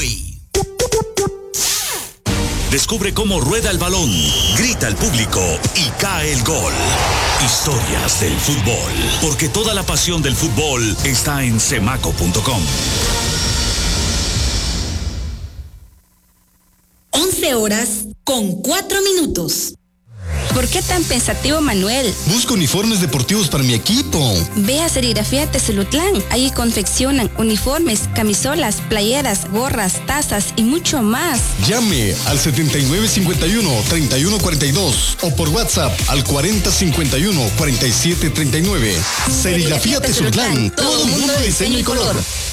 hoy. Descubre cómo rueda el balón, grita el público y cae el gol. Historias del fútbol, porque toda la pasión del fútbol está en Semaco.com. 11:04. ¿Por qué tan pensativo, Manuel? Busco uniformes deportivos para mi equipo. Ve a Serigrafía Tesulutlán. Ahí confeccionan uniformes, camisolas, playeras, gorras, tazas y mucho más. Llame al 7951-3142 o por WhatsApp al 4051-4739. Serigrafía Tesulutlán. Todo mundo de diseño y color.